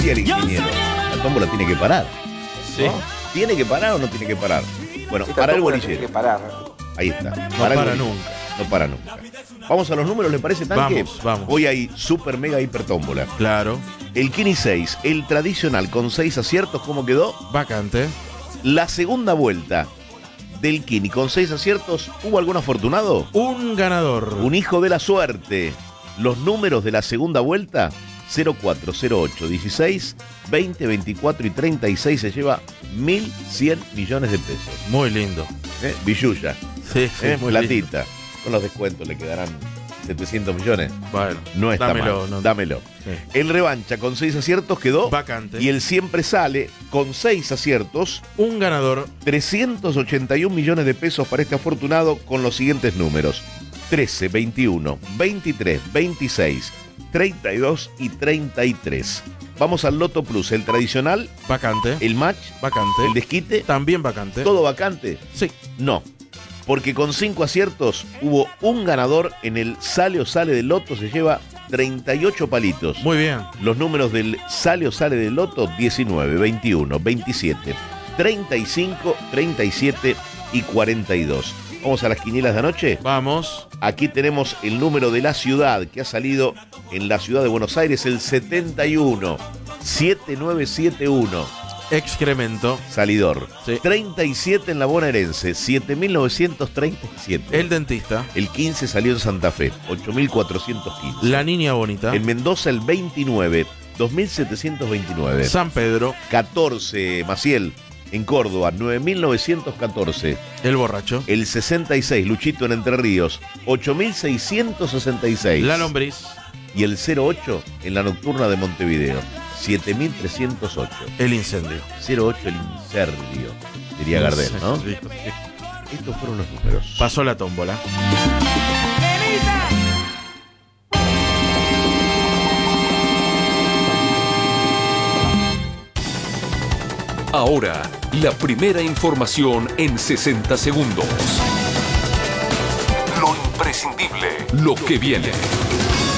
decía el ingeniero, la tómbola tiene que parar. Sí. ¿No? ¿Tiene que parar o no tiene que parar? Bueno, Esta para el tómbola bolillero. tiene que parar. Ahí está. No Para el para bolillero. nunca. No para nunca. Vamos a los números, ¿le parece, Tanque? Vamos. Hoy hay super mega hiper tómbola. Claro. El Kini 6, el tradicional con 6 aciertos, ¿cómo quedó? Vacante. La segunda vuelta del Kini con 6 aciertos, ¿hubo algún afortunado? Un ganador. Un hijo de la suerte. Los números de la segunda vuelta, 04, 08, 16, 20, 24 y 36 se lleva 1.100 millones de pesos. Muy lindo. Billulla, Sí, muy lindo. platita. Con los descuentos le quedarán 700 millones. Bueno, No está dámelo, mal, no. dámelo. Sí. El revancha con 6 aciertos quedó. Vacante. Y el siempre sale con 6 aciertos, Un ganador. 381 millones de pesos para este afortunado con los siguientes números: 13, 21, 23, 26, 32 y 33. Vamos al Loto Plus, el tradicional, Vacante. el match, Vacante. el desquite, También vacante. todo vacante. Sí. No, porque con 5 aciertos hubo un ganador en el sale o sale del Loto, se lleva 38 palitos. Muy bien. Los números del sale o sale del Loto: 19, 21, 27, 35, 37 y 42. Vamos a las quinielas de anoche. Vamos. Aquí tenemos el número de la ciudad que ha salido en la ciudad de Buenos Aires, el 71, 7971. Excremento. Salidor. Sí. 37 en la bonaerense, 7937. El dentista. El 15 salió en Santa Fe, 8415. La niña bonita. En Mendoza el 29, 2729. San Pedro. 14, Maciel, en Córdoba, 9914. El borracho. El 66, Luchito en Entre Ríos, 8666. La lombriz. Y el 08 en la nocturna de Montevideo, 7308. El incendio. 08 el incendio, diría Gardel, ¿no? Sí. Estos fueron los números. Pasó la tómbola. Ahora, la primera información en 60 segundos. Lo imprescindible, lo que viene.